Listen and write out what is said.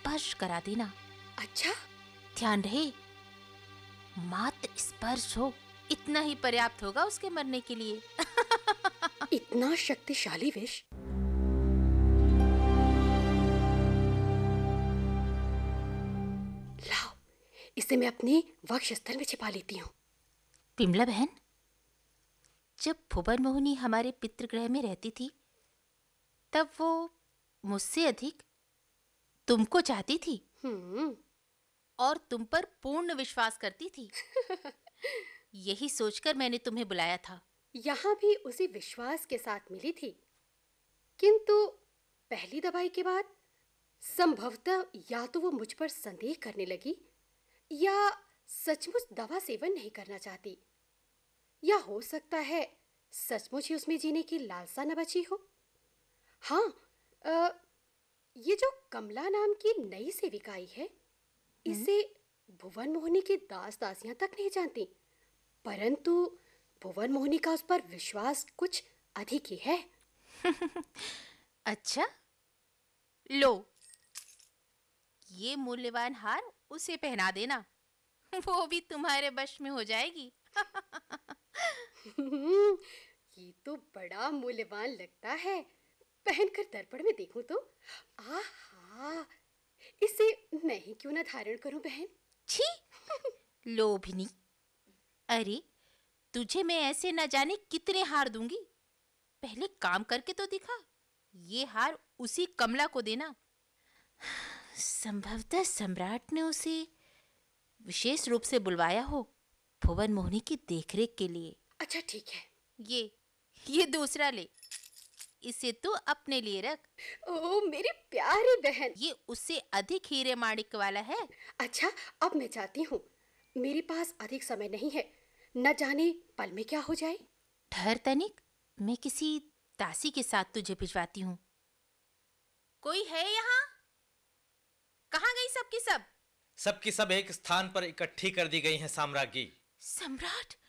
स्पर्श करा देना। अच्छा, ध्यान रहे, मात्र स्पर्श हो, इतना ही पर्याप्त होगा उसके मरने के लिए। इतना शक्तिशाली विष? लाओ, इसे मैं अपने वक्षस्थल में छिपा लेती हूँ। विमला बहन, जब भुवन मोहिनी हमारे पितृगृह में रहती थी, तब वो मुझसे अधिक तुमको चाहती थी और तुम पर पूर्ण विश्वास करती थी। यही सोचकर मैंने तुम्हें बुलाया था। यहाँ भी उसी विश्वास के साथ मिली थी, किंतु पहली दवाई के बाद संभवतः या तो वो मुझ पर संदेह करने लगी या सचमुच दवा सेवन नहीं करना चाहती, या हो सकता है सचमुच ही उसमें जीने की लालसा न बची हो। हाँ, ये जो कमला नाम की नई सेविका आई है, इसे भुवन मोहिनी की दास दासियां तक नहीं जानती, परंतु भुवन मोहिनी का उस पर विश्वास कुछ अधिक ही है। अच्छा, लो, ये मूल्यवान हार उसे पहना देना, वो भी तुम्हारे वश में हो जाएगी। ये तो बड़ा मूल्यवान लगता है। पहनकर दर्पण में देखूं तो आहा, इसे मैं ही क्यों ना धारण करूं बहन। छी, लोभिनी। अरे, तुझे मैं ऐसे न जाने कितने हार दूंगी। पहले काम करके तो दिखा। ये हार उसी कमला को देना। संभवतः सम्राट ने उसे विशेष रूप से बुलवाया हो, भुवन मोहिनी की देखरेख के लिए। अच्छा ठीक है, ये दूसरा ले, इसे तू अपने लिए रख। ओ मेरी प्यारी बहन। ये उससे अधिक हीरे माणिक वाला है। अच्छा, अब मैं जाती हूँ, मेरे पास अधिक समय नहीं है, न जाने पल में क्या हो जाए। ठहर तनिक, मैं किसी दासी के साथ तुझे भिजवाती हूँ। कोई है यहाँ? कहाँ गई सबकी सब? सबकी सब एक स्थान पर इकट्ठी कर दी गई हैं साम्राज्ञी। सम्राट,